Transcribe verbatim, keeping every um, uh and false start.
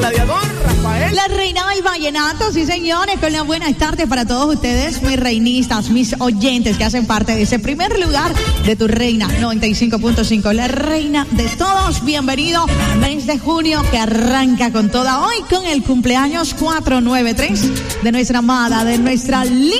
gladiador Rafael. La reina del vallenato, sí señores, con las buenas tardes para todos ustedes, mis reinistas, mis oyentes que hacen parte de ese primer lugar de tu reina noventa y cinco punto cinco, la reina de todos. Bienvenido, mes de junio que arranca con toda hoy con el cumpleaños cuatrocientos noventa y tres de nuestra amada, de nuestra linda